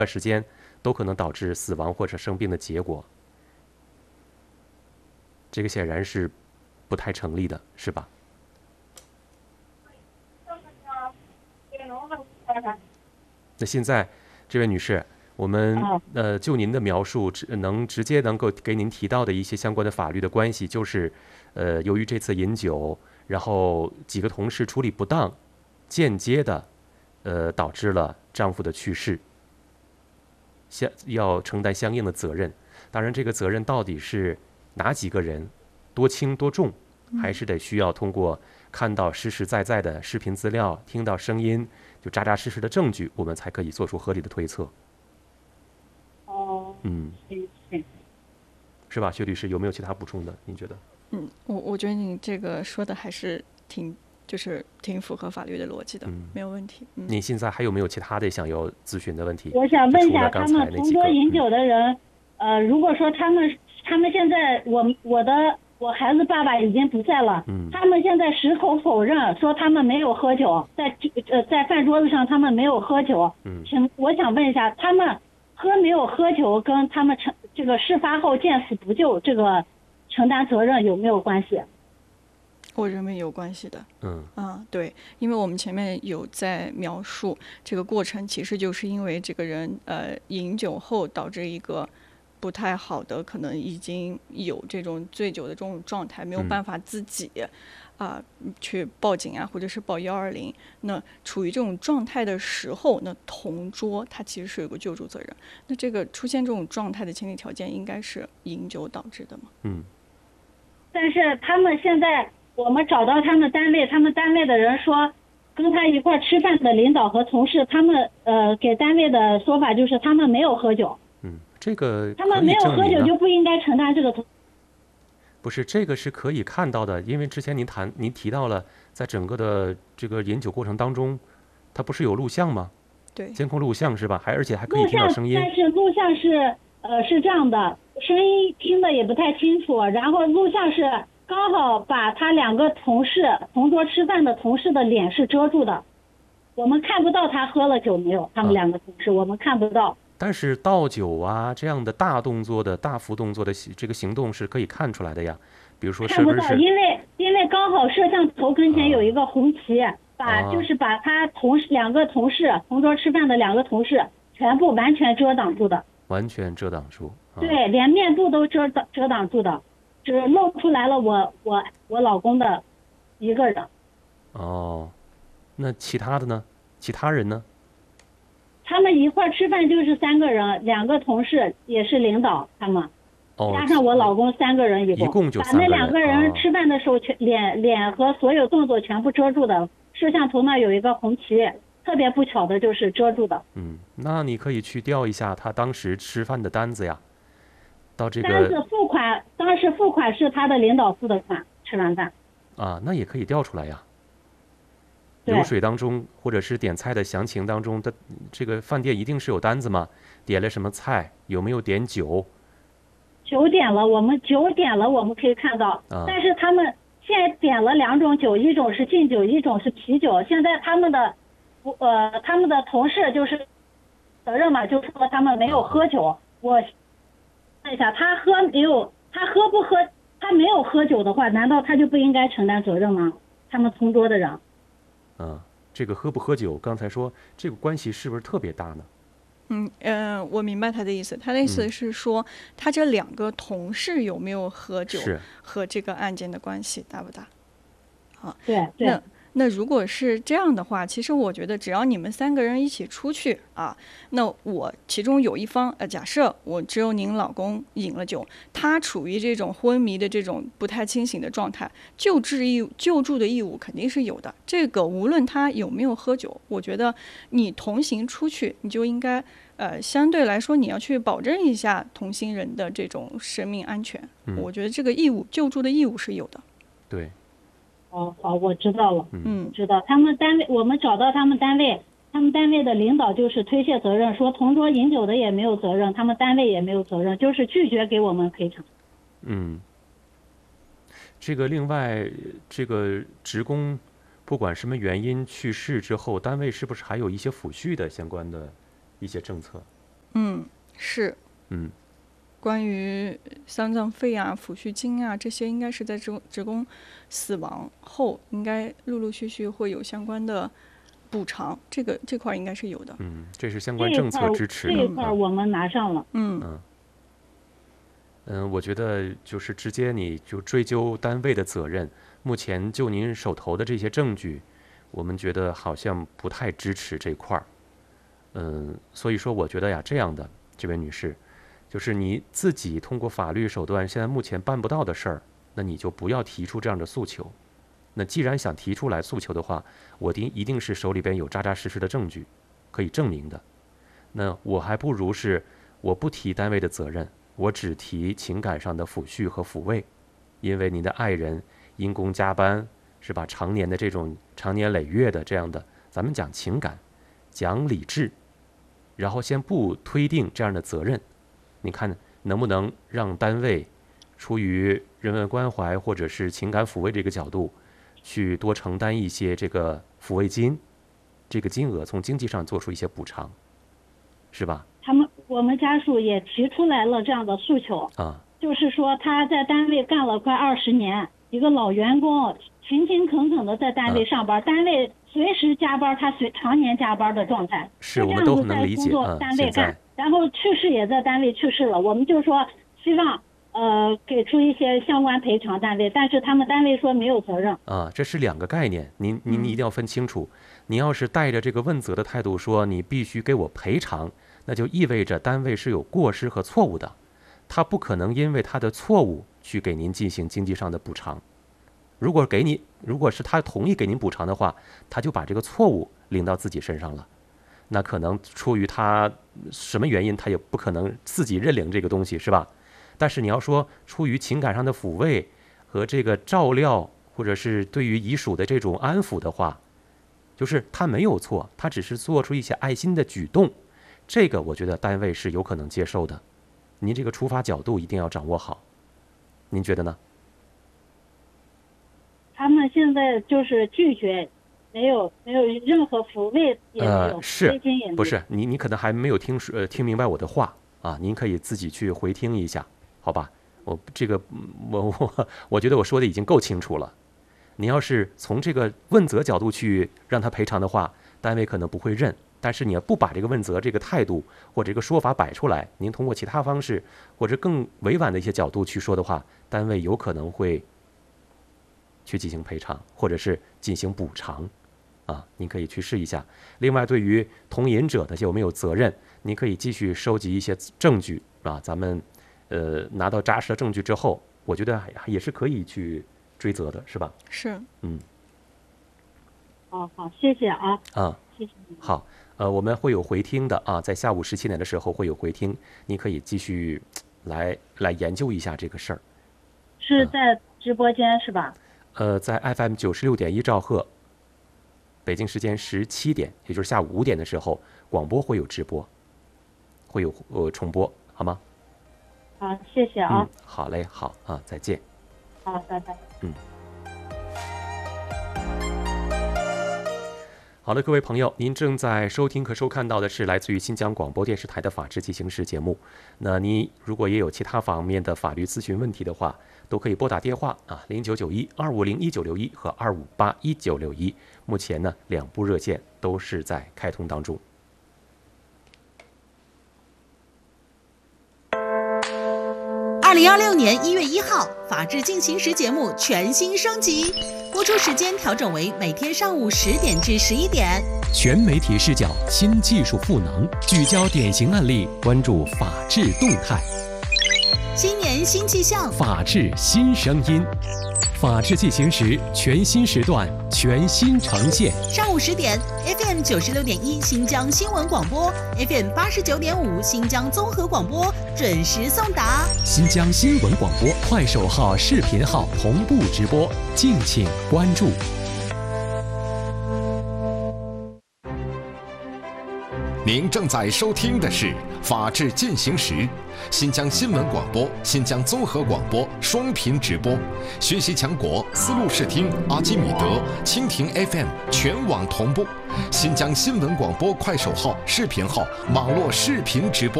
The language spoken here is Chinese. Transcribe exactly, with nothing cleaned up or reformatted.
段时间都可能导致死亡或者生病的结果。这个显然是不太成立的，是吧？那现在，这位女士，我们呃就您的描述，能直接能够给您提到的一些相关的法律的关系，就是呃，由于这次饮酒，然后几个同事处理不当，间接的呃导致了丈夫的去世，相要承担相应的责任。当然，这个责任到底是哪几个人，多轻多重，还是得需要通过看到实实在在的视频资料，听到声音，就扎扎实实的证据，我们才可以做出合理的推测。 哦， 嗯，是吧，薛律师，有没有其他补充的？您觉得？ 嗯，我我觉得你这个说的还是挺，就是挺符合法律的逻辑的， 嗯、 没有问题。嗯， 你现在还有没有其他的想要咨询的问题？ 我想问一下，他们同桌饮酒的人， 嗯、 呃，如果说他们他们现在我我的我孩子爸爸已经不在了， 嗯， 他们现在矢口否认说他们没有喝酒，在呃在饭桌子上他们没有喝酒， 嗯， 请我想问一下，他们喝没有喝酒跟他们承这个事发后见死不救这个承担责任有没有关系？ 我认为有关系的。 嗯啊，对，因为我们前面有在描述这个过程，其实就是因为这个人呃饮酒后导致一个不太好的，可能已经有这种醉酒的这种状态，没有办法自己啊、呃、去报警啊，或者是报幺二零。那处于这种状态的时候，那同桌他其实是有个救助责任。那这个出现这种状态的前提条件应该是饮酒导致的吗？ 嗯。 但是他们现在。我们找到他们单位，他们单位的人说，跟他一块吃饭的领导和同事，他们呃给单位的说法就是他们没有喝酒。 嗯，这个他们没有喝酒就不应该承担这个。 不是，这个是可以看到的，因为之前您谈您提到了，在整个的这个饮酒过程当中，它不是有录像吗？ 对， 监控录像是吧？还而且还可以听到声音。 但是录像是呃是这样的，声音听的也不太清楚，然后录像是。刚好把他两个同事同桌吃饭的同事的脸是遮住的，我们看不到他喝了酒没有，他们两个同事、啊、我们看不到。 但是倒酒啊这样的大动作的大幅动作的这个行动是可以看出来的呀，比如说是不是？ 看不到，因为因为刚好摄像头跟前有一个红旗，啊、把就是把他同事两个同事同桌吃饭的两个同事全部完全遮挡住的。 完全遮挡住。 啊、对，连面部都遮挡遮挡住的。只露出来了我我我老公的一个人。 哦，那其他的呢？其他人呢？ 他们一块吃饭就是三个人，两个同事也是领导，他们、 哦、 加上我老公三个人一共， 一共就三个人。 把那两个人吃饭的时候全、哦、脸脸和所有动作全部遮住的，摄像头那有一个红旗，特别不巧的就是遮住的。 嗯，那你可以去调一下他当时吃饭的单子呀。到这个单子付款，当时付款是他的领导付的款，吃完饭啊，那也可以调出来呀。流水当中或者是点菜的详情当中的这个饭店一定是有单子吗？点了什么菜？有没有点酒？ 酒点了，我们酒点了，我们可以看到， 啊、 但是他们现在点了两种酒，一种是敬酒，一种是啤酒。现在他们的呃他们的同事就是责任嘛，就说他们没有喝酒。啊、我问一下，他喝没有？他喝不喝？他没有喝酒的话，难道他就不应该承担责任吗？他们同桌的人。 啊，这个喝不喝酒，刚才说这个关系是不是特别大呢？ 嗯呃，我明白他的意思。他的意思是说，嗯、他这两个同事有没有喝酒，和这个案件的关系大不大？啊， 对对。 那那如果是这样的话，其实我觉得只要你们三个人一起出去啊，那我其中有一方，呃，假设我只有您老公饮了酒，他处于这种昏迷的这种不太清醒的状态，救治义救助的义务肯定是有的。这个无论他有没有喝酒，我觉得你同行出去，你就应该呃相对来说你要去保证一下同行人的这种生命安全。 嗯、 我觉得这个义务救助的义务是有的。 对。 哦，好，我知道了。 嗯， 知道。他们单位，我们找到他们单位，他们单位的领导就是推卸责任，说同桌饮酒的也没有责任，他们单位也没有责任，就是拒绝给我们赔偿。 嗯，这个另外，这个职工不管什么原因去世之后，单位是不是还有一些抚恤的相关的一些政策？ 嗯，是。 嗯， 关于丧葬费啊、抚恤金啊这些，应该是在职职工死亡后，应该陆陆续续会有相关的补偿，这个这块应该是有的。 嗯，这是相关政策支持的。 这一块我们拿上了。 嗯嗯嗯，我觉得就是直接你就追究单位的责任。目前就您手头的这些证据，我们觉得好像不太支持这块儿。嗯，所以说我觉得呀，这样的这位女士，就是你自己通过法律手段现在目前办不到的事儿，那你就不要提出这样的诉求。那既然想提出来诉求的话，我定一定是手里边有扎扎实实的证据可以证明的。那我还不如是我不提单位的责任，我只提情感上的抚恤和抚慰，因为你的爱人因公加班，是吧？常年的这种长年累月的这样的，咱们讲情感，讲理智，然后先不推定这样的责任，你看能不能让单位出于人文关怀或者是情感抚慰这个角度，去多承担一些这个抚慰金，这个金额从经济上做出一些补偿，是吧？ 他们我们家属也提出来了这样的诉求啊， 就是说他在单位干了快二十年，一个老员工勤勤恳恳的在单位上班，啊、单位随时加班，他随常年加班的状态， 是我们都很能理解。 工作单位干、嗯，然后去世也在单位去世了，我们就说希望呃给出一些相关赔偿单位，但是他们单位说没有责任。 啊，这是两个概念，您您一定要分清楚。嗯、你要是带着这个问责的态度说你必须给我赔偿，那就意味着单位是有过失和错误的，他不可能因为他的错误去给您进行经济上的补偿。如果给你，如果是他同意给您补偿的话，他就把这个错误领到自己身上了。那可能出于他什么原因，他也不可能自己认领这个东西，是吧？但是你要说出于情感上的抚慰和这个照料，或者是对于遗属的这种安抚的话，就是他没有错，他只是做出一些爱心的举动，这个我觉得单位是有可能接受的。您这个出发角度一定要掌握好，您觉得呢？ 他们现在就是拒绝，没有没有任何抚慰也没有， 呃、是抚慰金也没有。 不是你你可能还没有听呃听明白我的话啊，您可以自己去回听一下，好吧？我这个我我我觉得我说的已经够清楚了。你要是从这个问责角度去让他赔偿的话，单位可能不会认。但是你要不把这个问责这个态度或者这个说法摆出来，您通过其他方式或者更委婉的一些角度去说的话，单位有可能会去进行赔偿或者是进行补偿，啊，您可以去试一下。另外，对于同饮者的有没有责任，您可以继续收集一些证据啊。咱们呃拿到扎实的证据之后，我觉得也是可以去追责的，是吧？ 是， 嗯。 哦，好，谢谢啊。 啊， 谢谢你。 好，呃，我们会有回听的啊，在下午十七点的时候会有回听，你可以继续来来研究一下这个事儿。 是在直播间、嗯、是吧？ 呃，在 F M 九十六点一兆赫，北京时间十七点，也就是下午五点的时候，广播会有直播，会有呃重播，好吗？ 好，谢谢啊。 嗯，好嘞，好啊，再见。 好，拜拜。 嗯。好的，各位朋友，您正在收听和收看到的是来自于新疆广播电视台的《法治进行时》节目。那您如果也有其他方面的法律咨询问题的话，都可以拨打电话啊，零九九一二五零一九六一和二五八一九六一。目前呢，两部热线都是在开通当中。 二零二六年一月一号，《法治进行时》节目全新升级，播出时间调整为每天上午十点至十一点。 全媒体视角，新技术赋能，聚焦典型案例，关注法治动态。 新年新气象， 法治新声音，法治进行时全新时段，全新呈现。 上午十点 ，F M 九十六点一新疆新闻广播 ，F M 八十九点五新疆综合广播准时送达。 新疆新闻广播快手号、视频号同步直播，敬请关注。 您正在收听的是《法治进行时》，新疆新闻广播、新疆综合广播双频直播，学习强国思路视听、阿基米德、蜻蜓 F M 全网同步，新疆新闻广播快手号、视频号网络视频直播。